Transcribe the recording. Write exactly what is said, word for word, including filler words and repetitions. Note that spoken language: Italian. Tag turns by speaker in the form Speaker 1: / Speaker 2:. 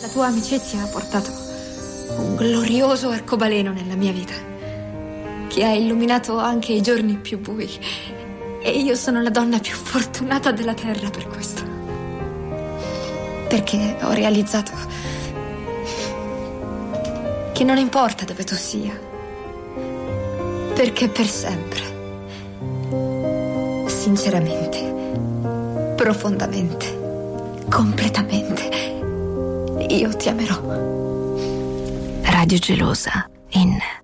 Speaker 1: tua amicizia ha portato un glorioso arcobaleno nella mia vita, che ha illuminato anche i giorni più bui. E io sono la donna più fortunata della terra per questo. Perché ho realizzato che non importa dove tu sia, perché per sempre, sinceramente, profondamente, completamente, io ti amerò.
Speaker 2: Radio Gelosa in